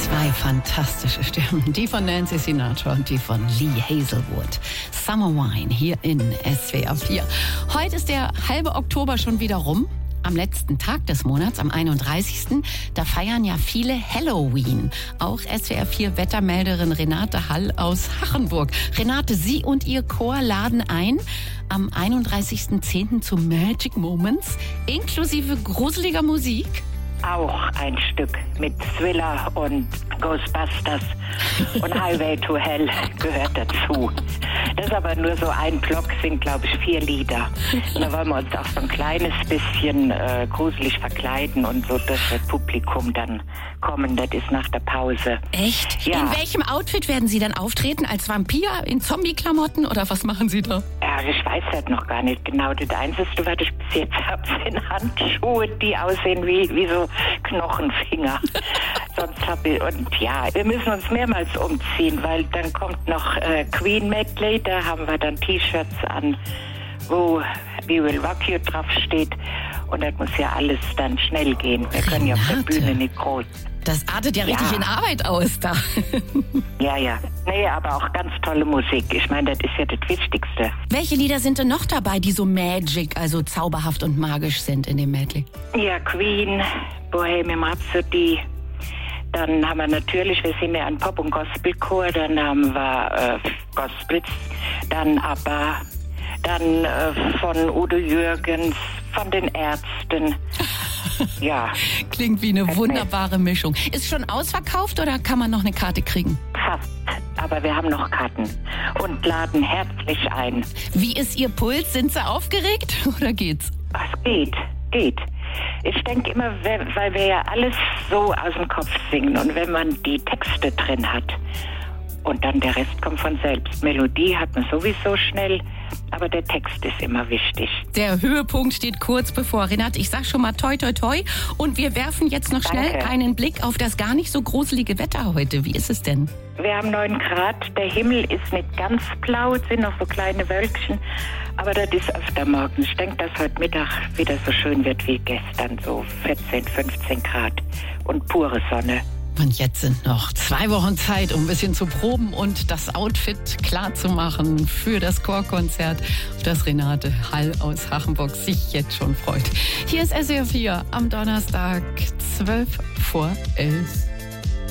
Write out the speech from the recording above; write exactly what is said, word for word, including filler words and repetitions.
Zwei fantastische Stimmen, die von Nancy Sinatra und die von Lee Hazelwood. Summer Wine hier in S W R vier. Heute ist der halbe Oktober schon wieder rum. Am letzten Tag des Monats, am einunddreißigsten Da feiern ja viele Halloween. Auch S W R vier Wettermelderin Renate Hall aus Hachenburg. Renate, Sie und Ihr Chor laden ein am einunddreißigsten zehnten zu Magic Moments, inklusive gruseliger Musik. Auch ein Stück mit Thriller und Ghostbusters und Highway to Hell gehört dazu. Das ist aber nur so ein Block, sind glaube ich vier Lieder. Und da wollen wir uns auch so ein kleines bisschen äh, gruselig verkleiden und so durch das Publikum dann kommen. Das ist nach der Pause. Echt? Ja. In welchem Outfit werden Sie dann auftreten? Als Vampir? In Zombie-Klamotten? Oder was machen Sie da? Ja, ich weiß das noch gar nicht genau. Das Einzige, was ich bis jetzt habe, sind Handschuhe, die aussehen wie, wie so Knochenfinger. Sonst hab ich, und ja, wir müssen uns mehrmals umziehen, weil dann kommt noch äh, Queen Medley, da haben wir dann T-Shirts an, wo We Will Rock You drauf steht. Und das muss ja alles dann schnell gehen. Wir können ja auf der Bühne nicht groß. Das artet ja richtig Ja. in Arbeit aus da. Ja, ja. Nee, aber auch ganz tolle Musik. Ich meine, das ist ja das Wichtigste. Welche Lieder sind denn noch dabei, die so magic, also zauberhaft und magisch sind in dem Medley? Ja, Queen, Bohemian Rhapsody. Dann haben wir natürlich, wir sind ja ein Pop- und Gospelchor, dann haben wir äh, Gospels, dann ABBA, dann äh, von Udo Jürgens, von den Ärzten. Ja, Klingt wie eine wunderbare Mischung. Ist schon ausverkauft oder kann man noch eine Karte kriegen? fast. Aber wir haben noch Karten und laden herzlich ein. Wie ist Ihr Puls? Sind Sie aufgeregt oder geht's? Es geht, geht. Ich denke immer, wenn- weil wir ja alles so aus dem Kopf singen und wenn man die Texte drin hat und dann der Rest kommt von selbst. Melodie hat man sowieso schnell, aber der Text ist immer wichtig. Der Höhepunkt steht kurz bevor. Renate, ich sag schon mal toi toi toi. Und wir werfen jetzt noch schnell Danke. einen Blick auf das gar nicht so gruselige Wetter heute. Wie ist es denn? Wir haben neun Grad, der Himmel ist nicht ganz blau, es sind noch so kleine Wölkchen, aber das ist öfter morgen. Ich denke, dass heute Mittag wieder so schön wird wie gestern, so vierzehn, fünfzehn Grad und pure Sonne. Und jetzt sind noch zwei Wochen Zeit, um ein bisschen zu proben und das Outfit klar zu machen für das Chorkonzert, auf das Renate Hall aus Hachenburg sich jetzt schon freut. Hier ist S W R vier am Donnerstag, zwölf vor elf.